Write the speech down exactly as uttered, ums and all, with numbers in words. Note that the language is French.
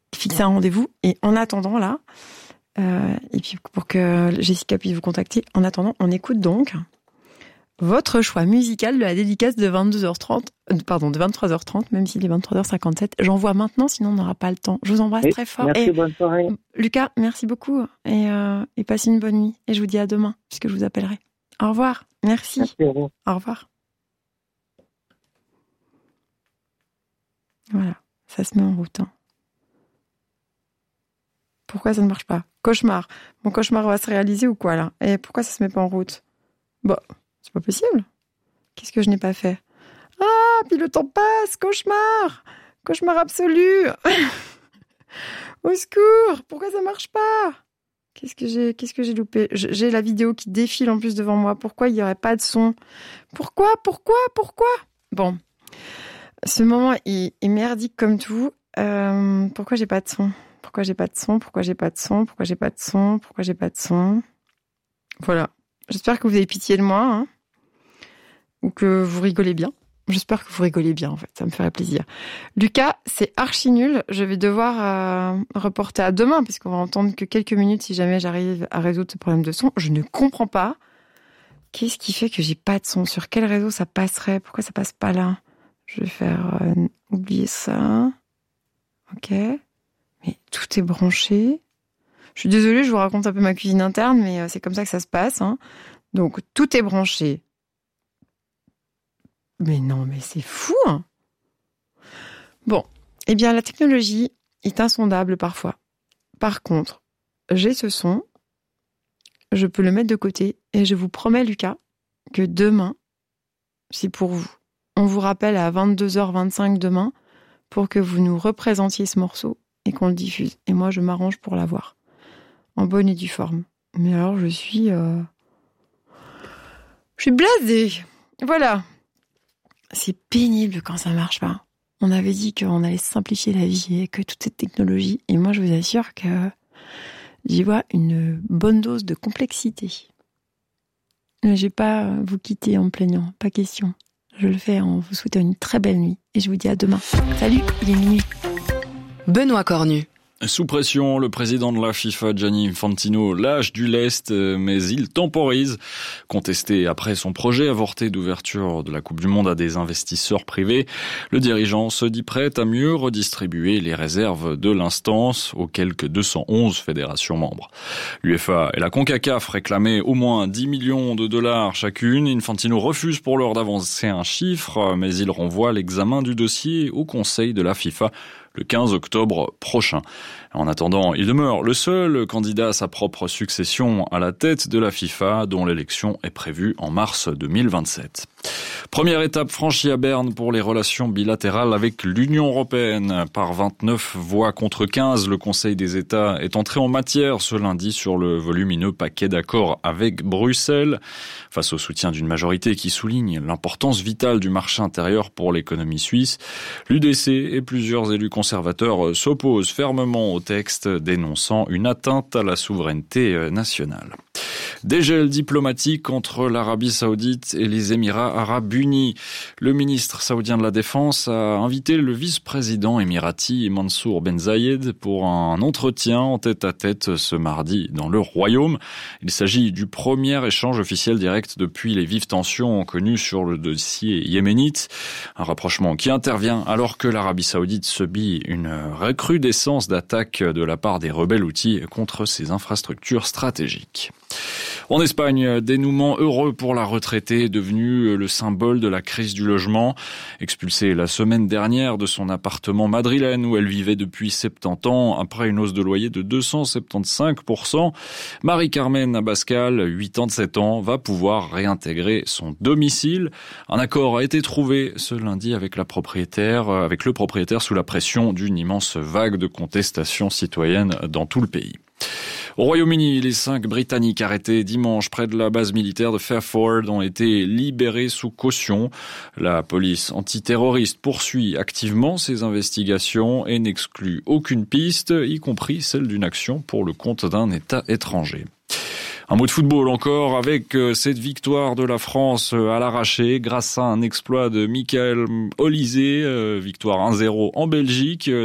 fixer un rendez-vous. Et en attendant, là, euh, et puis pour que Jessica puisse vous contacter, en attendant, on écoute donc votre choix musical de la dédicace de vingt-deux heures trente, euh, pardon, de vingt-trois heures trente, même s'il est vingt-trois heures cinquante-sept. J'envoie maintenant, sinon on n'aura pas le temps. Je vous embrasse Oui, très fort. Merci, et, bonne soirée. Lucas, merci beaucoup. Et, euh, et passez une bonne nuit. Et je vous dis à demain, puisque je vous appellerai. Au revoir. Merci. Merci, au revoir. Au revoir. Voilà, ça se met en route. Hein. Pourquoi ça ne marche pas ? Cauchemar. Mon cauchemar va se réaliser ou quoi, là ? Et pourquoi ça se met pas en route ? Bah, c'est pas possible. Qu'est-ce que je n'ai pas fait ? Ah, puis le temps passe, cauchemar ! Cauchemar absolu ! Au secours ! Pourquoi ça marche pas ? Qu'est-ce que j'ai, qu'est-ce que j'ai loupé ? J'ai la vidéo qui défile en plus devant moi. Pourquoi il n'y aurait pas de son ? Pourquoi ? Pourquoi ? Pourquoi ? Bon. Ce moment est, est merdique comme tout. Euh, pourquoi j'ai pas de son ? Pourquoi j'ai pas de son ? Pourquoi j'ai pas de son ? Pourquoi j'ai pas de son ? Pourquoi j'ai pas de son ? Voilà. J'espère que vous avez pitié de moi, hein, ou que vous rigolez bien. J'espère que vous rigolez bien, en fait. Ça me ferait plaisir. Lucas, c'est archi nul. Je vais devoir euh, reporter à demain, puisqu'on va entendre que quelques minutes si jamais j'arrive à résoudre ce problème de son. Je ne comprends pas. Qu'est-ce qui fait que j'ai pas de son ? Sur quel réseau ça passerait ? Pourquoi ça passe pas là ? Je vais faire euh, oublier ça. Ok. Mais tout est branché. Je suis désolée, je vous raconte un peu ma cuisine interne, mais euh, c'est comme ça que ça se passe. Hein. Donc, tout est branché. Mais non, mais c'est fou. Hein. Bon. Eh bien, la technologie est insondable parfois. Par contre, j'ai ce son. Je peux le mettre de côté. Et je vous promets, Lucas, que demain, c'est pour vous. On vous rappelle à vingt-deux heures vingt-cinq demain pour que vous nous représentiez ce morceau et qu'on le diffuse. Et moi, je m'arrange pour l'avoir. En bonne et due forme. Mais alors, je suis... Euh... Je suis blasée. Voilà. C'est pénible quand ça marche pas. On avait dit qu'on allait simplifier la vie et que toute cette technologie. Et moi, je vous assure que j'y vois une bonne dose de complexité. Je vais pas vous quitter en me plaignant. Pas question. Je le fais en vous souhaitant une très belle nuit. Et je vous dis à demain. Salut, il est minuit. Benoît Cornu. Sous pression, le président de la FIFA, Gianni Infantino, lâche du lest, mais il temporise. Contesté après son projet avorté d'ouverture de la Coupe du Monde à des investisseurs privés, le dirigeant se dit prêt à mieux redistribuer les réserves de l'instance aux quelques deux cent onze fédérations membres. L'UEFA et la CONCACAF réclamaient au moins dix millions de dollars chacune. Infantino refuse pour l'heure d'avancer un chiffre, mais il renvoie l'examen du dossier au Conseil de la FIFA le quinze octobre prochain. En attendant, il demeure le seul candidat à sa propre succession à la tête de la FIFA, dont l'élection est prévue en mars deux mille vingt-sept. Première étape franchie à Berne pour les relations bilatérales avec l'Union européenne. Par vingt-neuf voix contre quinze, le Conseil des États est entré en matière ce lundi sur le volumineux paquet d'accords avec Bruxelles. Face au soutien d'une majorité qui souligne l'importance vitale du marché intérieur pour l'économie suisse, l'U D C et plusieurs élus conservateurs s'opposent fermement au texte, dénonçant une atteinte à la souveraineté nationale. Dégel diplomatique entre l'Arabie Saoudite et les Émirats Arabes Unis. Le ministre saoudien de la Défense a invité le vice-président émirati Mansour Ben Zayed pour un entretien en tête-à-tête ce mardi dans le Royaume. Il s'agit du premier échange officiel direct depuis les vives tensions connues sur le dossier yéménite. Un rapprochement qui intervient alors que l'Arabie Saoudite subit une recrudescence d'attaques de la part des rebelles houthis contre ses infrastructures stratégiques. En Espagne, dénouement heureux pour la retraitée devenue le symbole de la crise du logement. Expulsée la semaine dernière de son appartement madrilène où elle vivait depuis soixante-dix ans après une hausse de loyer de deux cent soixante-quinze pour cent, Marie-Carmen Abascal, quatre-vingt-sept ans, va pouvoir réintégrer son domicile. Un accord a été trouvé ce lundi avec la propriétaire, avec le propriétaire sous la pression d'une immense vague de contestations citoyennes dans tout le pays. Au Royaume-Uni, les cinq Britanniques arrêtés dimanche près de la base militaire de Fairford ont été libérés sous caution. La police antiterroriste poursuit activement ses investigations et n'exclut aucune piste, y compris celle d'une action pour le compte d'un État étranger. Un mot de football encore avec cette victoire de la France à l'arraché grâce à un exploit de Michael Olysée, victoire un zéro en Belgique.